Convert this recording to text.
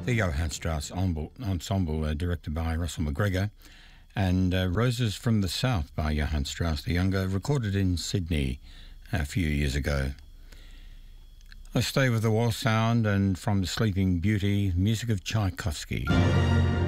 The Johann Strauss Ensemble, directed by Russell McGregor, and Roses from the South by Johann Strauss the Younger, recorded in Sydney a few years ago. I stay with the wall sound and from the Sleeping Beauty, music of Tchaikovsky.